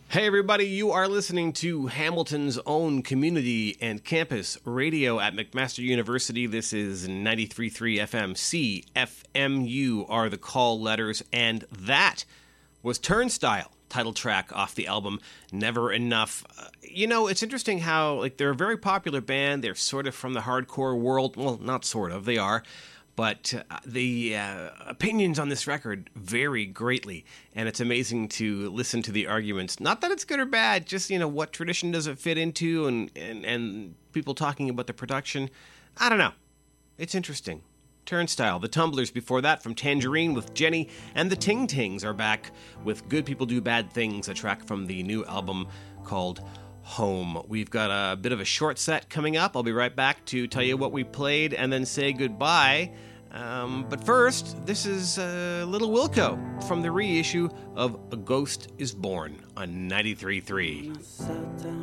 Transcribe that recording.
Hey everybody, you are listening to Hamilton's own community and campus radio at McMaster University. This is 93.3 FM. CFMU are the call letters, and that was Turnstile, title track off the album Never Enough. It's interesting how they're a very popular band. They're sort of from the hardcore world. Well, not sort of, they are. But the opinions on this record vary greatly, and it's amazing to listen to the arguments. Not that it's good or bad, just, what tradition does it fit into, and people talking about the production. I don't know. It's interesting. Turnstile, the Tumblers before that from Tangerine with Jenny, and the Ting Tings are back with Good People Do Bad Things, a track from the new album called Home. We've got a bit of a short set coming up. I'll be right back to tell you what we played and then say goodbye. But first, this is Little Wilco from the reissue of A Ghost is Born on 93.3.